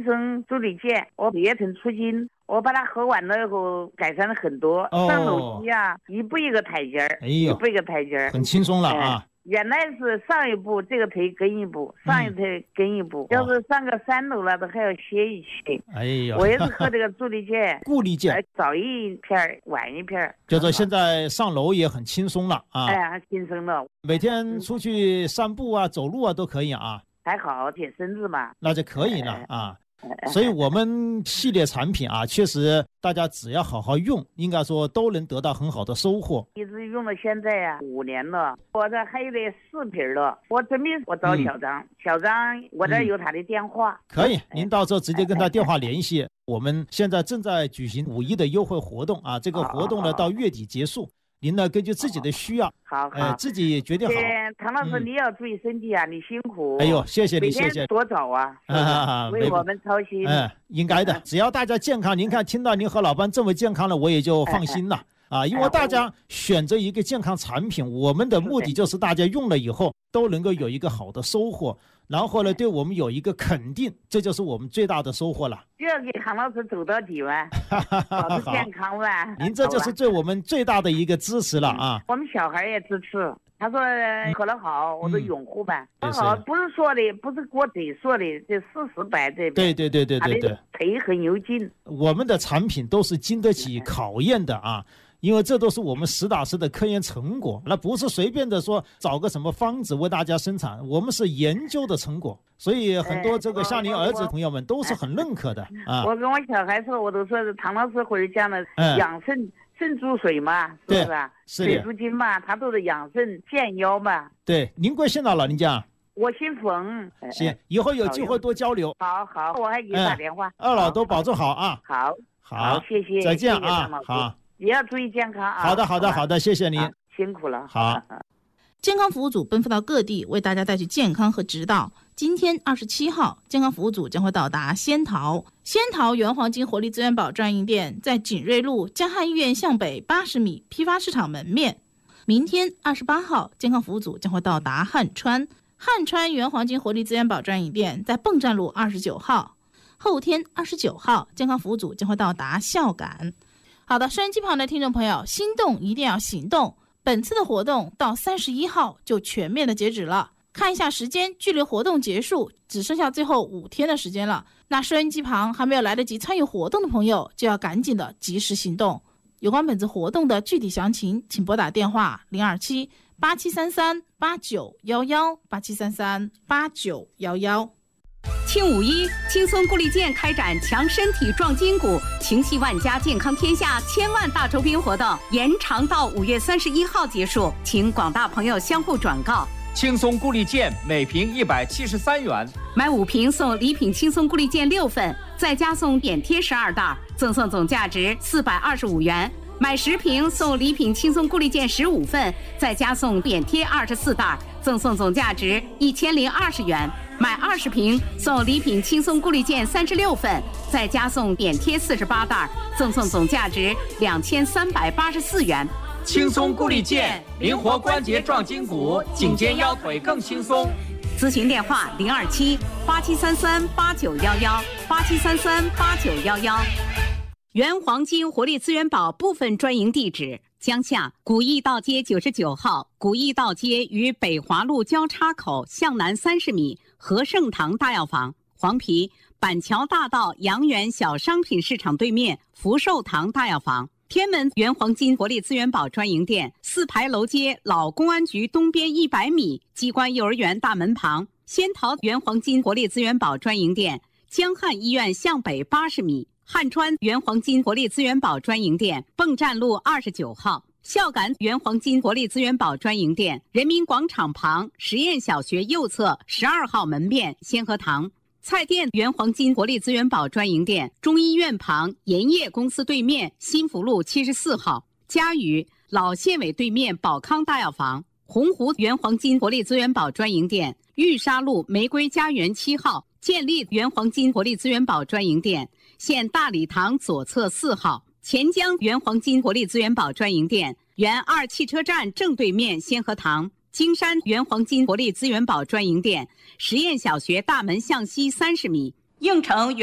松助理碱，我叶橙促进，我把它喝完了以后改善了很多。上楼梯啊，一步一个台阶儿，一步一个台阶儿， 很轻松了啊。 原来是上一步这个腿跟一步，上一腿跟一步，要是上个3楼了都还要歇一歇。 哎呦， 我也是喝这个助力健， 固力健， 早一片晚一片， 就是现在上楼也很轻松了啊。 哎，轻松了。 每天出去散步啊、走路啊都可以啊。 还好，铁身子嘛。 那就可以了啊。所以我们系列产品啊，确实大家只要好好用，应该说都能得到很好的收获。 一直用到现在呀，5年了。我这还有点4瓶了，我准备我找小张，小张我这有他的电话。 可以，您到时候直接跟他电话联系。我们现在正在举行5一的优惠活动啊，这个活动呢到月底结束。您呢，根据自己的需要， 好， 自己决定好。 唐老师，你要注意身体啊，你辛苦。 哎呦，谢谢你，谢谢。 多早啊，为我们操心。 应该的，只要大家健康，您看听到您和老伴这么健康了，我也就放心了啊。因为大家选择一个健康产品，我们的目的就是大家用了以后都能够有一个好的收获。然后呢，对我们有一个肯定，这就是我们最大的收获了。 就要给唐老师走到底吧，保持健康吧。 您这就是对我们最大的一个支持了啊！ 我们小孩也支持，他说喝了好，我都拥护吧。好，不是说的，不是我嘴说的，这事实摆这边。 对， 腿很有劲。 我们的产品都是经得起考验的啊。因为这都是我们实打实的科研成果，那不是随便的说找个什么方子为大家生产，我们是研究的成果，所以很多这个像您儿子朋友们都是很认可的啊。 我跟我小孩说，我都说是唐老师回家了，养肾猪水嘛，是不是啊？水猪精嘛，他都是养肾健腰嘛。 对，您贵姓了，老人家？ 我姓冯。 行，以后有机会多交流。 好，我还给你打电话。 二老都保重好啊。 好，谢谢， 再见啊，好。 也要注意健康啊！ 好的，谢谢您， 辛苦了。 好， 健康服务组奔赴到各地，为大家带去健康和指导。今天27号，健康服务组将会到达仙桃原黄金活力资源宝专营店，在锦瑞路江汉医院向北80米批发市场门面。明天28号，健康服务组将会到达汉川原黄金活力资源宝专营店，在泵站路29号。后天29号，健康服务组将会到达孝感。好的，收音机旁的听众朋友，心动一定要行动。本次的活动到31号就全面的截止了。看一下时间，距离活动结束只剩下最后5天的时间了。那收音机旁还没有来得及参与活动的朋友，就要赶紧的及时行动。有关本次活动的具体详情，请拨打电话027-8733-8911 8733-8911。 庆5·1轻松固力健开展强身体壮筋骨，情系万家健康天下千万大酬宾活动延长到5月31号结束，请广大朋友相互转告。 轻松固力健每瓶173元， 买5瓶送礼品轻松固力健6份，再加送扁贴12袋，赠送总价值425元。买10瓶送礼品轻松固力健15份，再加送扁贴24袋，赠送总价值1020元。买20瓶送礼品轻松固力健36份，再加送扁贴48袋，赠送总价值2384元。 轻松固力健，灵活关节壮筋骨，颈肩腰腿更轻松。 咨询电话027-8733-8911，8733-8911。原黄金活力资源宝部分专营地址：江夏古驿道街99号，古驿道街与北华路交叉口向南30米，和盛堂大药房；黄陂板桥大道阳源小商品市场对面福寿堂大药房；天门原黄金活力资源宝专营店4牌楼街老公安局东边100米机关幼儿园大门旁；仙桃原黄金活力资源宝专营店江汉医院向北80米。汉川原黄金活力资源宝专营店泵站路29号，孝感原黄金活力资源宝专营店人民广场旁实验小学右侧12号门面先河堂，菜店原黄金活力资源宝专营店中医院旁盐业公司对面新福路74号，嘉宇老县委对面宝康大药房，洪湖原黄金活力资源宝专营店玉沙路玫瑰家园7号，建立原黄金活力资源宝专营店现大礼堂左侧4号，钱江原黄金活力资源宝专营店原2汽车站正对面先河堂，金山原黄金活力资源宝专营店实验小学大门向西30米，应城原